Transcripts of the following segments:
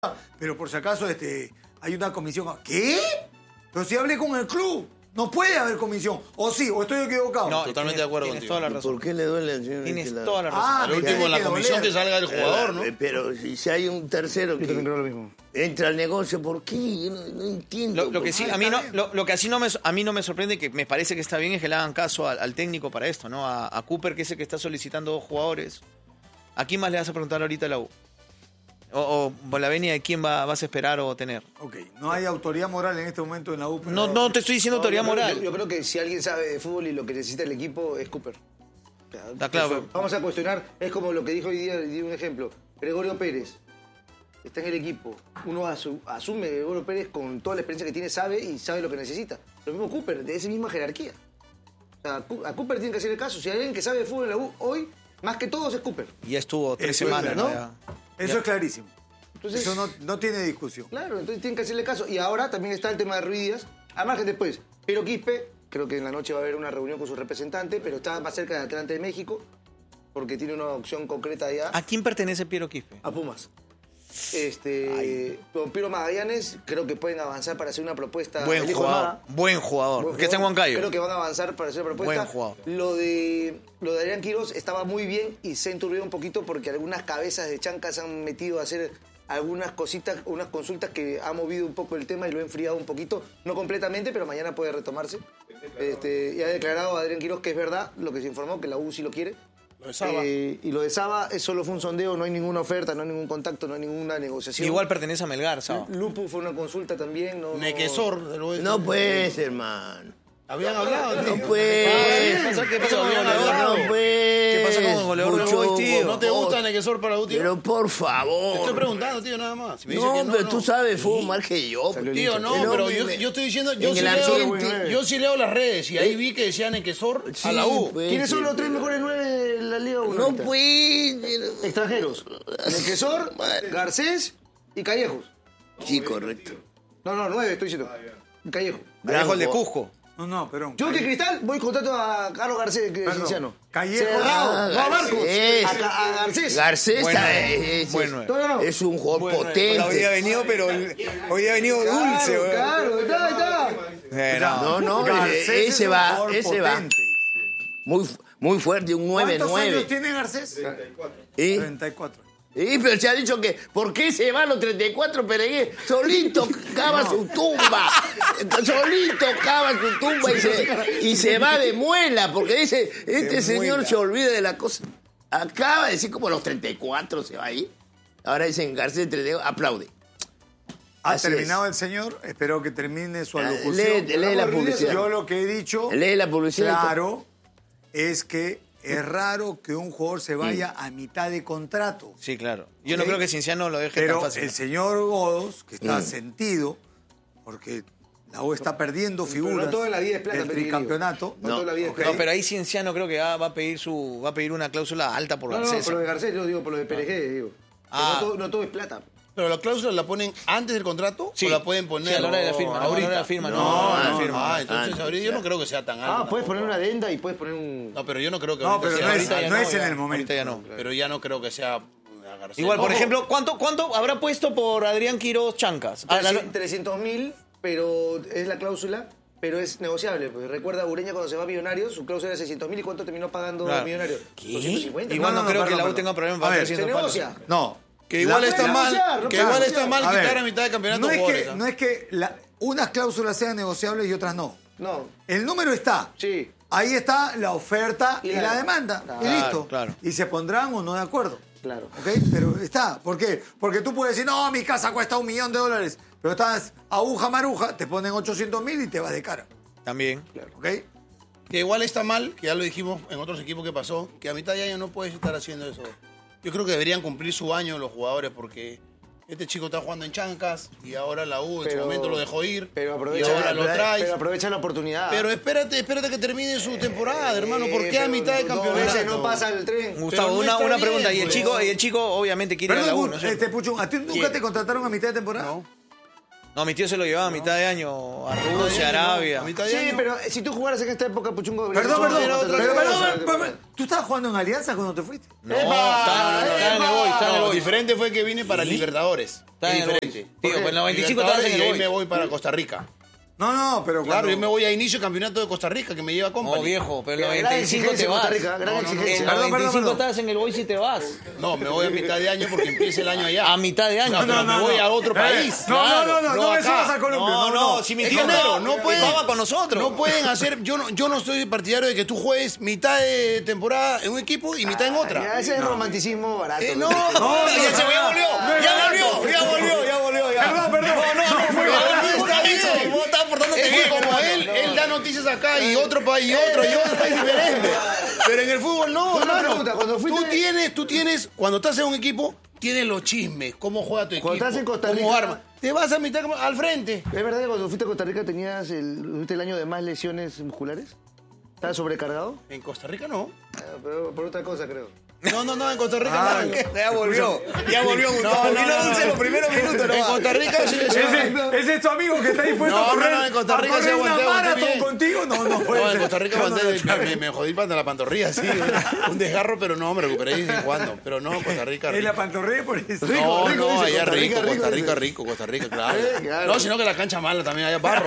pero por si acaso hay una comisión. ¿Qué? Pero si hablé con el club. No puede haber comisión. O sí, o estoy equivocado. No, totalmente de acuerdo tienes contigo. toda la razón. ¿Por qué le duele al señor? Tienes toda la razón. Al último, en la comisión que salga el jugador, ¿no? Pero si hay un tercero que también creo lo mismo. entra al negocio, ¿por qué? Yo no entiendo. Lo que sí, a mí no me sorprende, que me parece que está bien, es que le hagan caso al técnico para esto, ¿no? A Cooper, que es el que está solicitando 2 jugadores. ¿A quién más le vas a preguntar ahorita a la U? O la venia de quién vas a esperar o tener. Ok, no hay autoridad moral en este momento en la U. No te estoy diciendo autoridad moral. Yo creo que si alguien sabe de fútbol y lo que necesita el equipo es Cooper. Está claro. Vamos a cuestionar, es como lo que dijo hoy día, di un ejemplo. Gregorio Pérez está en el equipo. Uno asume que Gregorio Pérez, con toda la experiencia que tiene, sabe lo que necesita. Lo mismo Cooper, de esa misma jerarquía. O sea, a Cooper tiene que hacer el caso. Si hay alguien que sabe de fútbol en la U, hoy, más que todos es Cooper. Y ya estuvo 3 Eso es, semanas, ¿no? Ya. Eso es clarísimo. Entonces, eso no tiene discusión. Claro, entonces tienen que hacerle caso. Y ahora también está el tema de Ruiz Díaz. A margen después, Piero Quispe, creo que en la noche va a haber una reunión con su representante, pero está más cerca de Atlante de México, porque tiene una opción concreta allá. ¿A quién pertenece Piero Quispe? A Pumas. Con Piero Magallanes creo que pueden avanzar para hacer una propuesta. Buen jugador. Que está en Huancayo. Creo que van a avanzar para hacer una propuesta. Buen jugador. Lo de Adrián Quiroz estaba muy bien y se enturbió un poquito porque algunas cabezas de chancas se han metido a hacer algunas cositas, unas consultas que ha movido un poco el tema y lo ha enfriado un poquito. No completamente, pero mañana puede retomarse. Y ha declarado Adrián Quiroz que es verdad lo que se informó, que la U sí lo quiere. Lo de Saba. Y lo de Saba solo fue un sondeo, no hay ninguna oferta, no hay ningún contacto, no hay ninguna negociación. Igual pertenece a Melgar, Saba. Lupu fue una consulta también. Nequesor. No puedes, hermano. Habían hablado. No puedes. ¿Qué pasa con el No goleador? puedes. ¿Qué pasa con el goleador del Boys, tío? ¿No te gusta Nequesor para U, tío? Pero por Te favor. estoy preguntando, tío, nada más. Si me dice No, que pero tú sabes fútbol más que yo. Tío, no, El pero hombre yo estoy diciendo, en el ambiente. yo sí leo las redes y ahí vi que decían Nequesor a la U. pues, ¿Quiénes son sí, los 3 mejores 9 de la Liga 1? No puedes. Extranjeros. Nequesor, Garcés y Callejos. Sí, correcto. No, 9 estoy diciendo. Callejo. Dejo el de Cusco. No, perdón. Yo que Cristal voy contrato a Carlos Garcés, que es Cienciano. Callejo. Cerrado. No, a Marcos. A Garcés. Garcés Bueno, es un jugador potente. Hoy día ha venido, pero hoy día ha venido dulce. Claro, está. No, Garcés ese es un va, jugador ese va. potente. Muy fuerte, un ¿Cuántos años 9-9. tiene Garcés? 34. Pero se ha dicho que, ¿por qué se va a los 34, Peregué? Solito cava su tumba. Solito cava su tumba y se va de muela, porque dice, este señor se olvida de la cosa. Acaba de decir como a los 34 se va ahí. Ahora dicen Garcés 32, aplaude. Ha Así terminado es. el señor, espero que termine su alocución. Lee la publicidad. Yo lo que he dicho, Lee la publicidad. claro, es que es raro que un jugador se vaya a mitad de contrato. Sí, claro. Yo no Ok. creo que Cienciano lo deje Pero tan fácil. el señor Godos, que está sentido, porque la U está perdiendo Pero figuras no todo en la vida es plata, del Peregrino. tricampeonato. No toda la vida es Ok. plata. No, pero ahí Cienciano creo que va a pedir una cláusula alta por No, Garcés. por lo de Garcés, yo digo por lo de PRG, digo. Que no todo es plata. Pero la cláusula la ponen antes del contrato Sí. o la pueden poner Sí, a la hora de la firma. A la hora de la firma, entonces ahorita yo no creo que sea tan alta. Puedes poner una adenda y puedes poner un... No, pero yo no creo que No, ahorita pero sea. no es, Ahorita ya no es en ya. el momento. Ahorita ya no. Pero ya no creo que sea Garcés. Igual, por Ojo, ejemplo, ¿cuánto habrá puesto por Adrián Quiroz Chancas? 300.000, pero es la cláusula, pero es negociable. Pues recuerda, Ureña cuando se va a Millonarios, su cláusula era 600.000 y ¿cuánto terminó pagando Claro. Millonarios? 250. Igual no, creo que la U perdón. tenga problemas A para ver, 300 se palos. negocia. No. que igual La- está puede mal, negociar, no que puede igual negociar. está mal A ver, quitar a mitad de campeonato no es jugadores. que, no es que unas cláusulas sean negociables y otras no. No, El número está. sí. Ahí está la oferta y la demanda. Claro, y listo. claro. Y se pondrán o no de acuerdo. Claro. ¿Ok? Pero está. ¿Por qué? Porque tú puedes decir, no, mi casa cuesta $1.000.000. Pero estás aguja maruja, te ponen 800.000 y te vas de cara. También. ¿Ok? Que igual está mal, que ya lo dijimos en otros equipos que pasó, que a mitad de año no puedes estar haciendo eso. Yo creo que deberían cumplir su año los jugadores porque este chico está jugando en Chancas y ahora la U en su momento lo dejó ir Pero y aprovecha, ahora lo traes. pero aprovecha la oportunidad. Pero espérate que termine su temporada, hermano. ¿Por qué a mitad de campeonato? 2 veces no pasa el tren. Gustavo, no una está pregunta. bien, Y el chico obviamente quiere ir a la U, Perdón, ¿no es cierto? Puchón, ¿a ti nunca te contrataron a mitad de temporada? No. No, mi tío se lo llevaba a mitad de año a Rusia, Arabia. A mitad de Sí, año. pero si tú jugaras en esta época, Puchungo... Perdón, Pero perdón. ¿Tú estabas jugando en Alianza cuando te fuiste? No, está en el Boys, está en el No, Boys. diferente fue que vine para Libertadores. Está en Es el Boys. diferente. Tío, pues en el 95 Libertadores, estabas en y el ahí Boys. me voy para Costa Rica. No, pero Claro, cuando... yo me voy a inicio del campeonato de Costa Rica que me lleva Company. No, viejo, pero en el Gran 95 te exigencia vas. Costa Rica, gran En exigencia. el Perdón, 95 perdón. estás en el Boys y te vas. No, me voy a mitad de año porque empieza el año allá. A mitad de año. No, me voy a otro país. No Claro, me acá. subas a Colombia. No, si mi Es tío que estaba, no pueden- estaba con nosotros. No pueden hacer. Yo no estoy partidario de que tú juegues mitad de temporada en un equipo y mitad en Ya, otra. ese es romanticismo barato. No, Ya se ya volvió. Perdón. Pero está bien. Vos estabas portándote Es bien, que como hermano. él da noticias acá y otro país y otro país diferente. Pero en el fútbol no, Una hermano. pregunta, cuando fuiste- Tú tienes, cuando estás en un equipo, tienes los chismes, cómo juega tu equipo, Cuando estás en Costa cómo Rica- arma. Te vas a mitad al frente. ¿Es verdad que cuando fuiste a Costa Rica tuviste el año de más lesiones musculares? ¿Estabas sobrecargado? En Costa Rica no. Pero por otra cosa, creo. No, en Costa Rica no. Ya volvió, Gustavo. Vino Dulce los primeros minutos, En Costa Rica sí, Ese es tu amigo que está dispuesto No, a correr, no, en Costa Rica a correr se una aguanté maratón bien. contigo. No puede No, en ser. Costa Rica No, aguanté, me jodí para la pantorrilla, sí. Un desgarro, pero no, me recuperé de vez en cuando. Pero no, Costa Rica. Es la pantorrilla por eso. No, rico, dice, allá Costa Rica, Costa Rica, claro. Claro. No, sino que la cancha mala también, allá barro,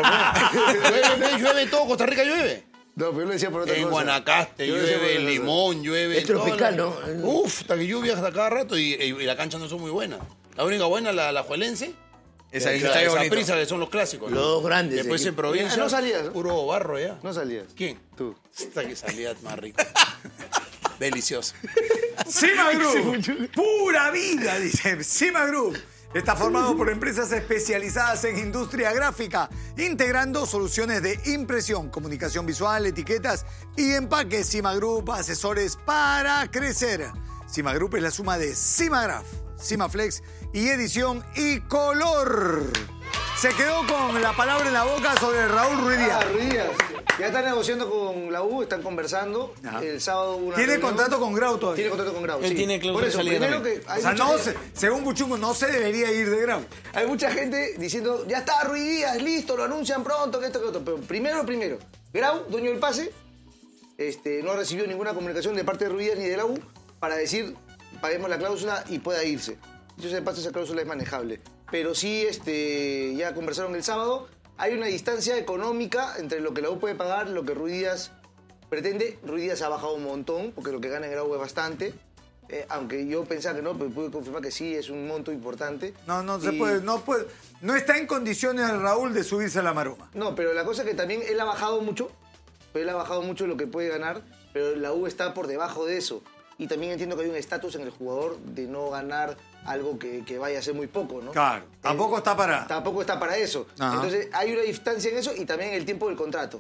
llueve todo, Costa Rica llueve. No, pero yo lo decía por otra En cosa. Guanacaste Yo lo decía por llueve, en otra cosa. Limón llueve. Es en todas tropical, las- ¿no? Uf, hasta que lluvia hasta cada rato y la cancha no son muy buenas. La única buena, la Juelense. Esa y está la bonito. Prisa, que son los clásicos. ¿no? Los dos grandes Después en equipos. provincia, No salías, ¿no? puro barro ya. No salías. ¿Quién? Tú. Hasta que salía más rico. Delicioso. Cima Group, pura vida, dice Cima Group. Está formado por empresas especializadas en industria gráfica, integrando soluciones de impresión, comunicación visual, etiquetas y empaques. Cima Group, asesores para crecer. Cima Group es la suma de Cimagraph, Cimaflex y edición y color. Se quedó con la palabra en la boca sobre Raúl Ruiz Díaz. Ruiz Díaz. Ya están negociando con la U, están conversando. Ajá. El sábado hubo una Tiene reunión. contrato con Grau todavía. Tiene contrato con Grau, Él sí. tiene cláusula Por eso, de salida primero también. que hay O sea, mucha no gente- según Buchungo, no se debería ir de Grau. Hay mucha gente diciendo, ya está Ruiz Díaz, listo, lo anuncian pronto, que esto, que otro. Pero primero, Grau, dueño del pase, no ha recibido ninguna comunicación de parte de Ruiz Díaz ni de la U para decir, paguemos la cláusula y pueda irse. Yo sé, de paso, esa cláusula es manejable. Pero sí, ya conversaron el sábado. Hay una distancia económica entre lo que la U puede pagar, lo que Ruiz Díaz pretende. Ruiz Díaz ha bajado un montón, porque lo que gana en Grau es bastante. Aunque yo pensaba que no, pero pude confirmar que sí, es un monto importante. No se Y- puede, no está en condiciones Raúl de subirse a la maroma. No, pero la cosa es que también él ha bajado mucho. Él ha bajado mucho lo que puede ganar, pero la U está por debajo de eso. Y también entiendo que hay un estatus en el jugador de no ganar algo que vaya a ser muy poco, ¿no? Claro, tampoco está para... Tampoco está para eso. Ajá. Entonces hay una distancia en eso y también el tiempo del contrato.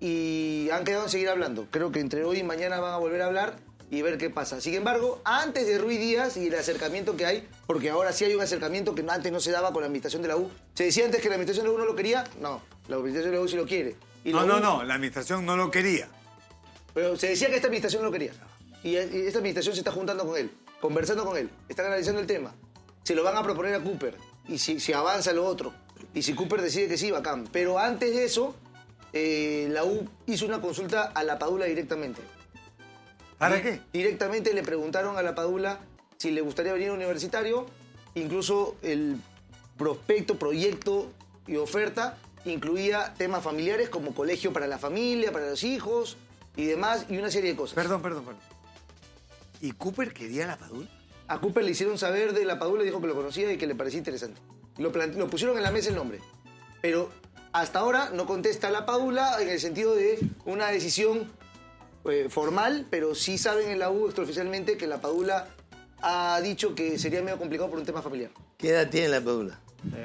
Y han quedado en seguir hablando. Creo que entre hoy y mañana van a volver a hablar y ver qué pasa. Sin embargo, antes de Ruiz Díaz y el acercamiento que hay, porque ahora sí hay un acercamiento que antes no se daba con la administración de la U. Se decía antes que la administración de la U no lo quería. No, la administración de la U sí lo quiere. Y la U- No, la administración no lo quería. Pero se decía que esta administración no lo quería. Y esta administración se está juntando con él, conversando con él, están analizando el tema. Se lo van a proponer a Cooper. Y si avanza lo otro. Y si Cooper decide que sí, bacán. Pero antes de eso, la U hizo una consulta a la Padula directamente. ¿Para qué? Directamente le preguntaron a la Padula si le gustaría venir a Universitario. Incluso el proyecto y oferta incluía temas familiares como colegio para la familia, para los hijos y demás, y una serie de cosas. Perdón. ¿Y Cooper quería la Padula? A Cooper le hicieron saber de la Padula, dijo que lo conocía y que le parecía interesante. Lo pusieron en la mesa el nombre. Pero hasta ahora no contesta la Padula en el sentido de una decisión formal, pero sí saben en la U extraoficialmente que la Padula ha dicho que sería medio complicado por un tema familiar. ¿Qué edad tiene la Padula?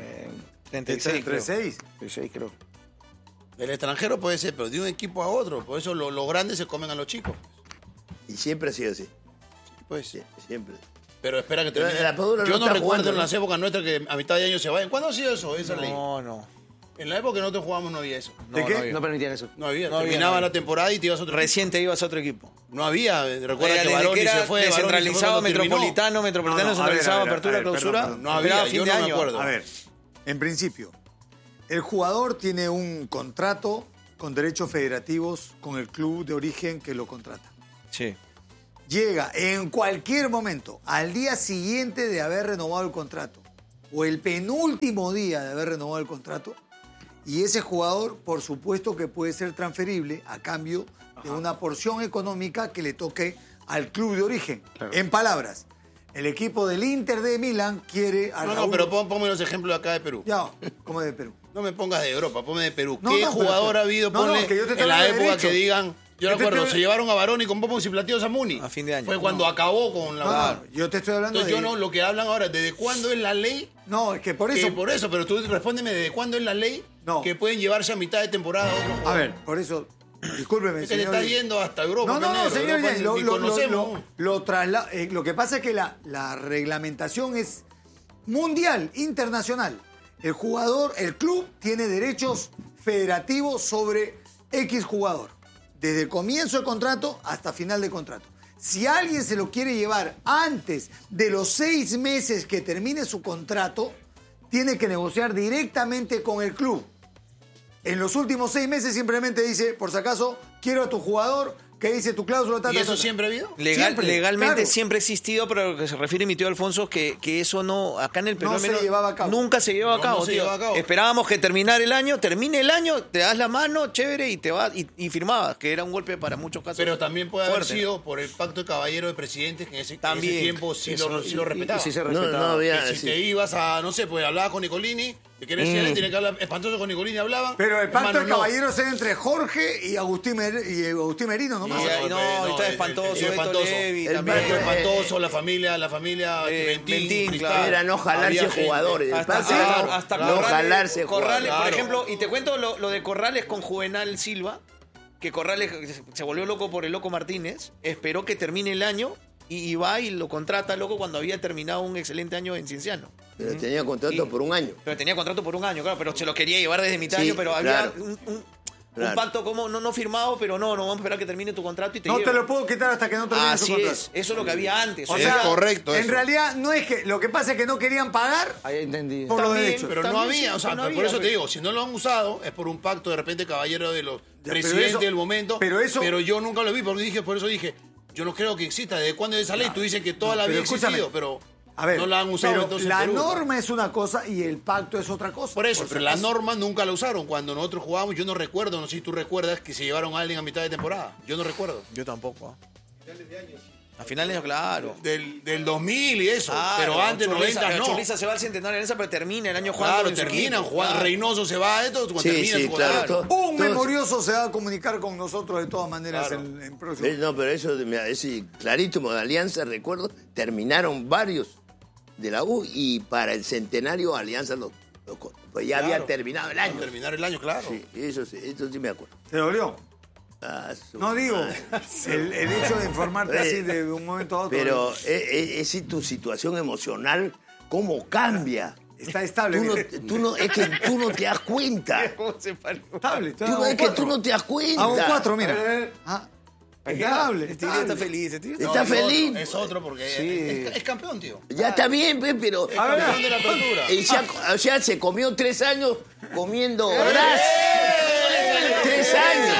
36, Entre creo. 6. Pues ahí creo. El extranjero puede ser, pero de un equipo a otro. Por eso los grandes se comen a los chicos. Y siempre ha sido así. Pues, Siempre. pero espera que Pero termine. la Padula no Yo no está recuerdo jugando, en ¿no? las épocas nuestras que a mitad de año se vayan. ¿Cuándo ha sido eso, esa ley? No. En la época que nosotros jugábamos no había eso. ¿De qué? había. No permitían eso. No había. No había, Terminaba no había. la temporada y te ibas a otro equipo. Recién te ibas a otro equipo. No había. Recuerda que Desde Baroni que era se fue. Baroni se fue descentralizado, cuando terminó. metropolitano, No, a ver, centralizado, a ver, apertura, a ver, clausura. perdón. No había, Esperaba fin yo de no me año. acuerdo. A ver, en principio, El jugador tiene un contrato con derechos federativos con el club de origen que lo contrata. Sí. Llega en cualquier momento, al día siguiente de haber renovado el contrato, o el penúltimo día de haber renovado el contrato, y ese jugador, por supuesto que puede ser transferible a cambio de una porción económica que le toque al club de origen. En palabras, el equipo del Inter de Milán quiere a No, Raúl... pero ponme los ejemplos acá de Perú. Ya, ¿cómo de Perú? No me pongas de Europa, ponme de Perú. No, ¿Qué no, jugador pero- ha habido, no, ponle, que yo te estoy en la hablando de época que derecho. digan... Yo Yo te recuerdo, estoy- se llevaron a Baroni con pomos y platillos a Muni. A fin de año. Fue cuando acabó con la... No, yo te estoy hablando Entonces de... yo no, lo que hablan ahora, ¿desde cuándo es la ley? No, es que por eso... Que por eso, pero tú respóndeme, ¿desde cuándo es la ley No. que pueden llevarse a mitad de temporada a otro A jugador? ver, por eso... Discúlpeme, Es que le señor. está yendo hasta Europa. No, no, no, negro, señor, Europa lo, ni lo- conocemos. lo que pasa es que la reglamentación es mundial, internacional. El jugador, el club tiene derechos federativos sobre X jugador, desde el comienzo del contrato hasta final de contrato. Si alguien se lo quiere llevar antes de los 6 meses que termine su contrato, tiene que negociar directamente con el club. En los últimos 6 meses simplemente dice, por si acaso, quiero a tu jugador, que dice tu cláusula. ¿Y eso siempre ha habido? Legalmente claro. siempre ha existido, pero lo que se refiere mi tío Alfonso, que eso no, acá en el Perú No al se menos, llevaba a cabo. nunca se llevaba a No, cabo, no se tío. llevaba a cabo. Esperábamos que termine el año, te das la mano, chévere, y te vas, y firmabas, que era un golpe para muchos casos. Pero también puede haber fuerte. sido por el pacto de caballero de presidentes, que en ese También. tiempo sí Eso, lo respetaba. Sí se No, respetaba. no había... Que si te ibas a, no sé, pues hablabas con Nicolini, te querías ir, tenía que hablar espantoso con Nicolini, hablaban. Pero el pacto Hermano, de no. caballeros era entre Jorge y Agustín Merino nomás. Y no, está espantoso, Beto espantoso. Levi El también. Beto espantoso, la familia Ventín, Cristal. claro. Era no jalarse Había gente. jugadores. El Hasta, pacto hasta- era hasta no jalarse Corrales, jugadores. por Claro. ejemplo, y te cuento lo de Corrales con Juvenal Silva, que Corrales se volvió loco por el Loco Martínez, esperó que termine el año y va y lo contrata, loco, cuando había terminado un excelente año en Cienciano. Pero tenía contrato Y- por un año. Pero tenía contrato por un año, claro, pero se lo quería llevar desde mitad de Sí, año, pero claro. había un Claro. pacto como no firmado, pero no vamos a esperar que termine tu contrato y te No lleva. te lo puedo quitar hasta que no termine su Así contrato. es, eso es lo que había antes. O Es sea, correcto En eso. realidad no es que... Lo que pasa es que no querían pagar Ahí entendí. por los También, derechos. Pero no También había, sí, o sea, no por había, eso te pues. digo, si no lo han usado es por un pacto de repente caballero de los pero presidentes eso- del momento. pero yo nunca lo vi, por eso dije, yo no creo que exista. ¿Desde cuándo es esa ley? Tú dices que toda la pero vida ha escúchame. existido, pero A ver, no la han usado pero entonces en la Perú, ¿no? norma es una cosa y el pacto es otra cosa. Por eso, Por pero si la acaso. norma nunca la usaron. Cuando nosotros jugábamos, yo no recuerdo, no sé si tú recuerdas, que se llevaron a alguien a mitad de temporada. Yo no recuerdo. Yo tampoco. A finales de año, claro. Del 2000 y eso. Ah, pero antes, 90 no. Choriza se va al centenario en esa, pero termina el año jugando. Claro, en su terminan equipo, jugando. claro. Reynoso se va a esto, cuando Sí, termina sí, tu claro. contrato. Un Todos- memorioso se va a comunicar con nosotros de todas maneras Claro. en próximo. No, pero eso, mira, es clarito, de Alianza, recuerdo, terminaron varios de la U y para el centenario Alianza pues ya había Claro. terminado el Al año. terminar el año, claro. Sí, eso sí me acuerdo. ¿Te dolió? Ah, su No digo, madre. el hecho de informarte así de un momento a otro. Pero es tu situación emocional, ¿cómo cambia? Está estable. Es que tú no te das cuenta. ¿Cómo se paró? Estable. Es que tú no te das cuenta. Hago 4, mira. Ah, estable. Este tío está feliz. Este tío Está es feliz. Otro, es otro porque es campeón, tío. Ya está bien, pero... Es campeón de la apertura. O sea, se comió 3 años comiendo gras. 3 años.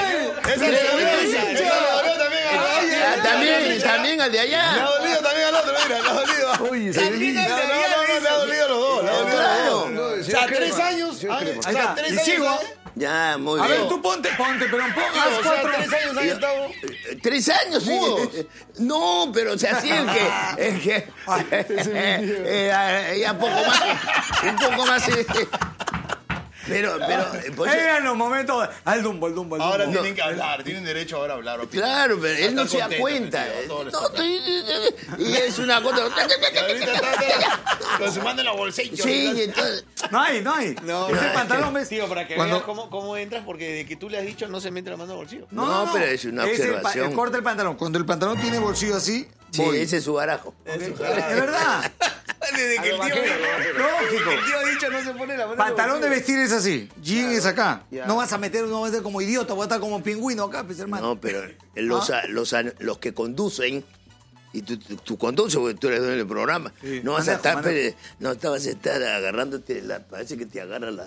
También al de Le allá. ha dolido también al otro, mira, le ha dolido. Oye, También al de allá, No, le ha dolido a los dos. Le ha dolido a los dos. Claro. O sea, 3 años. O Ahí sea, está. 3 Y años. sigo. Ya, muy A bien. ver, tú ponte, pero O pongas sea, 4. 3 años han estado. 3 años, sí. Mudos. No, pero o sea, sí es que ya un poco más. Pero pues, Eran los momentos. Al Dumbo. Ahora tienen que hablar, tienen derecho ahora a hablar. opinar. claro, pero él no Está se da contento, cuenta. tío, todo le No, está- y es una cosa. Y ahorita está consumando en la bolsilla. Sí, y entonces. No hay. Ese pantalón ves. Tío, para que Cuando- veas cómo entras, porque de que tú le has dicho no se mete la mano al bolsillo. No, pero es una observación. El corte del pantalón. Cuando el pantalón tiene bolsillo así, Sí, voy. ese es su barajo. Es verdad. Desde que el tío, Lógico. el tío ha dicho no se pone la mano. Pantalón de vestir es así. Jean es acá. Ya. No vas a meter como idiota, vas a estar como pingüino acá, pues hermano. No, pero los que conducen, y tú conduces porque tú eres dueño del programa, Sí, no vas a manejo. estar, no te vas a estar agarrándote, parece que te agarra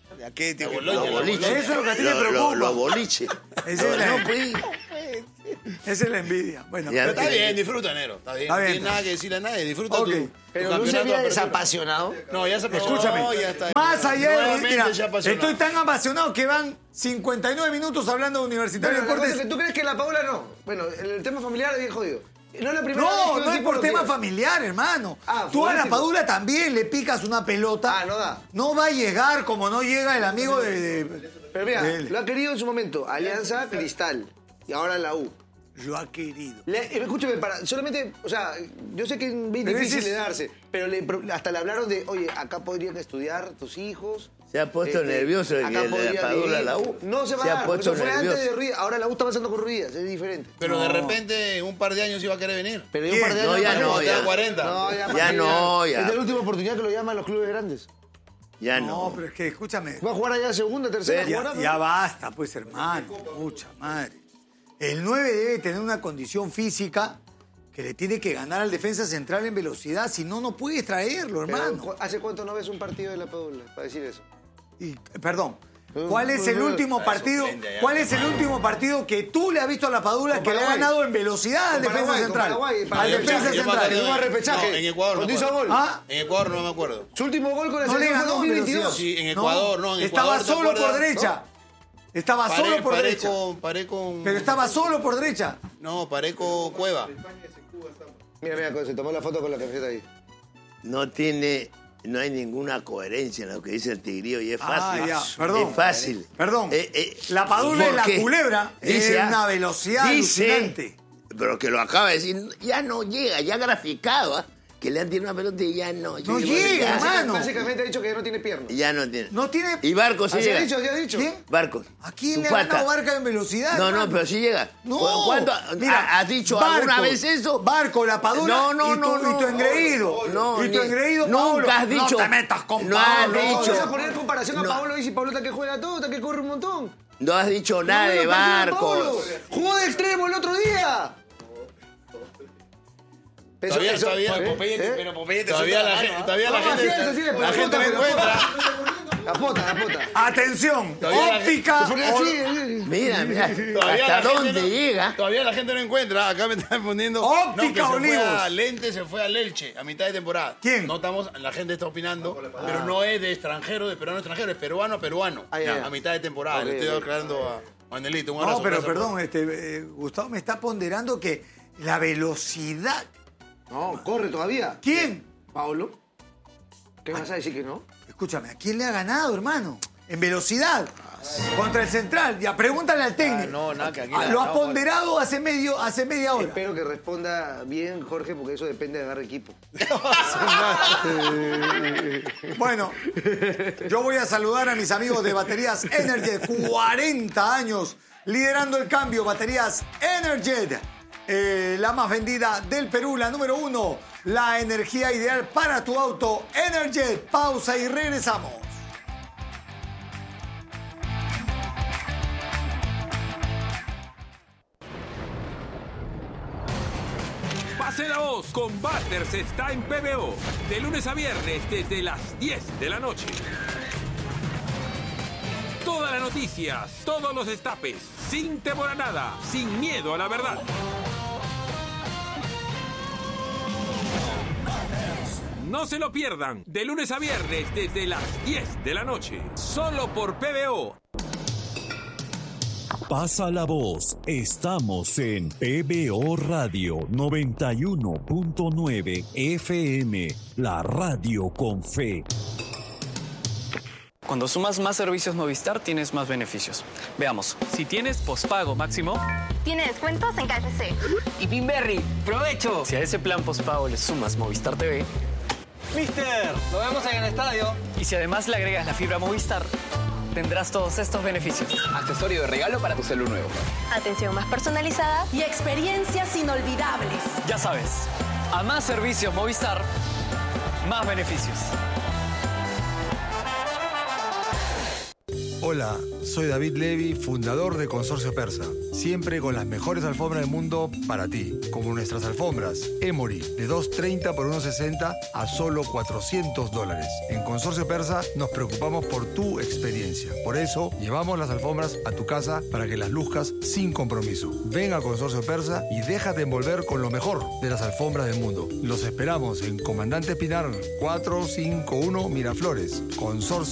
¿A qué te Los Los boliches. Eso es lo que a ti te preocupa. Los boliches. Esa es la- No, pues. Esa es la envidia. Bueno, Ya. Pero está bien, disfruta, Nero. Está bien. Está No bien, tienes nada que decirle a nadie. Disfruta Ok. tu Pero no se campeonato había de apertura. desapasionado. No, ya se pasó. escúchame. No, ya está. Más allá de... Nuevamente Mira, se apasionó. estoy tan apasionado que van 59 minutos hablando de Universitario Pero la cosa Deportes. es que tú crees que la Paula no. Bueno, el tema familiar es bien jodido. No es la primera vez No, que un no es equipo por lo tema quiere. familiar, hermano. Ah, Tú a la futbolístico. Padula también le picas una pelota. Ah, no da. No va a llegar como no llega el amigo de Pero mira, de él. lo ha querido en su momento. Alianza, Cristal. Y ahora la U. Lo ha querido. Escúchame, solamente, o sea, yo sé que es bien Pero difícil ese de es- darse, pero hasta le hablaron de, oye, acá podrían estudiar tus hijos. Se ha puesto nervioso el acá de la podrían Padula, vivir. la U. No se va Se a ha dar, puesto eso fue antes nervioso. de Ruiz. Ahora la U está pasando con Ruiz, es diferente. Pero de repente, en un par de años iba a querer venir. Pero ya un par de No, años ya para- no, Cuando ya. tenga 40. No, ya, Ya no, ya. Es la última oportunidad que lo llaman los clubes grandes. Ya No, no. pero es que escúchame. Va a jugar allá segunda, tercera, Ya, jugará, ya ¿no? basta, pues, hermano. Mucha madre. El 9 debe tener una condición física que le tiene que ganar al defensa central en velocidad. Si no, no puedes traerlo, Pero, hermano. ¿hace cuánto no ves un partido de la Padula para decir eso? Y, perdón. ¿Cuál es el último partido? suplente allá. ¿Cuál es el último partido que tú le has visto a la Padula Con que le ha Paraguay. ganado en velocidad al Con defensa Paraguay, con central? Paraguay, para Al el defensa repechaje, Yo me central. acuerdo Llegó a de- repechaje. No, en Ecuador no Cuando me hizo acuerdo. gol. Ah, En Ecuador no me acuerdo. Su último gol con la no le selección ganó en 2022. velocidad. Sí, en Ecuador, no, en Estaba Ecuador, ¿te solo por acuerdas? derecha. Estaba solo por derecha. Paré con... Pero estaba solo por derecha. No, paré con Cueva. Mira, se tomó la foto con la camiseta ahí. No hay ninguna coherencia en lo que dice el Tigrillo y es fácil. ya, perdón. Es fácil. Perdón. La Padula y ¿por la qué? culebra Dice, es una velocidad alucinante. Pero que lo acaba de decir, ya no llega, ya graficado, ¿ah? Que le han tirado una pelota y ya no. No llega, hermano. Básicamente ha dicho que ya no tiene piernas. Ya no tiene. No tiene... Y Barcos sí Así ha llega. dicho, así ha dicho. ¿Quién? Barcos. ¿A quién Tu le ha pata. ganado Barca en velocidad? No, hermano? pero sí llega. No. ¿Cuánto? Mira, ¿Has dicho Barco, alguna vez eso? Barco, la Padula No, y tu engreído. No, y tu ni- engreído, nunca Pablo. has dicho. No te metas con No has Pablo. dicho. Vas a poner comparación a No. Pablo y si Pablo está que juega todo, está que corre un montón. No has dicho nada No, de no, Pablo, Barcos. Jugó de extremo el otro día. Todavía, Eso- todavía, ¿eh? Pero Popeye te todavía suelta la la gente, mano, ¿ah? todavía la No, gente, así es, así es, la pero gente no foto, pero encuentra. La pota, la pota. Atención, Todavía la- óptica. Se pone así, Mira, mira. Todavía la ¿Hasta gente dónde no- llega? Todavía la gente no encuentra. Acá me están poniendo. Óptica no, que se fue Olivos. a Lente, se fue a Elche a mitad de temporada. ¿Quién? No estamos, la gente está opinando, pero no es de extranjero, de peruano a extranjero, es peruano a peruano. Ah, ya, ya. A mitad de temporada. Le Ok, estoy ok. aclarando a Manelito. Un abrazo. No, pero gracias por- perdón, Gustavo me está ponderando que la velocidad. No, corre todavía. ¿Quién? Pablo. ¿Qué vas a decir que no? Escúchame, ¿a quién le ha ganado, hermano? En velocidad. Contra el central. Ya, pregúntale al técnico. no, nada, que aquí Ah, la- lo ha no, ponderado hace media hora. Espero que responda bien, Jorge, porque eso depende de agarrar equipo. Bueno, yo voy a saludar a mis amigos de Baterías Energy, 40 años liderando el cambio. Baterías Energy, la más vendida del Perú, la número 1, la energía ideal para tu auto. Energy, pausa y regresamos. Pase la voz, Combaters está en PBO, de lunes a viernes desde las 10 de la noche. Todas las noticias, todos los destapes, sin temor a nada, sin miedo a la verdad. No se lo pierdan, de lunes a viernes desde las 10 de la noche, solo por PBO. Pasa la voz. Estamos en PBO Radio 91.9 FM, la radio con fe. Cuando sumas más servicios Movistar, tienes más beneficios. Veamos, si tienes pospago máximo, Tiene descuentos en KFC. y Pinberry, ¡provecho! Si a ese plan pospago le sumas Movistar TV, Mister, nos vemos en el estadio. y si además le agregas la fibra Movistar, tendrás todos estos beneficios. Accesorio de regalo para tu celu nuevo. Atención más personalizada. Y experiencias inolvidables. Ya sabes, a más servicios Movistar, más beneficios. Hola, soy David Levy, fundador de Consorcio Persa. Siempre con las mejores alfombras del mundo para ti. Como nuestras alfombras Emory de 2.30 por 1.60 a solo $400. En Consorcio Persa nos preocupamos por tu experiencia. Por eso llevamos las alfombras a tu casa para que las luzcas sin compromiso. Ven a Consorcio Persa y déjate envolver con lo mejor de las alfombras del mundo. Los esperamos en Comandante Pinar 451 Miraflores. Consorcio